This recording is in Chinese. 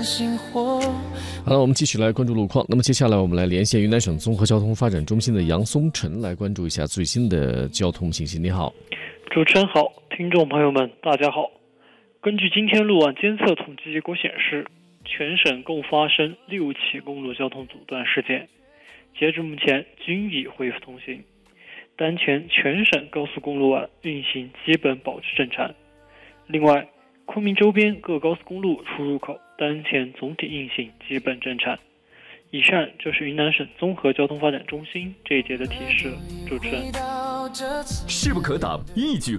好了，我们继续来关注路况。那么接下来我们来连线云南省综合交通发展中心的杨松晨来关注一下最新的交通信息。你好。 主持人好，听众朋友们大家好。根据今天路网监测统计结果显示，全省共发生6起公路交通阻断事件，截至目前均已恢复通行。当前全省高速公路网运行基本保持正常。另外，昆明周边各高速公路出入口当前总体运行基本正常。以上就是云南省综合交通发展中心这一节的提示。主持人， 势不可挡，一举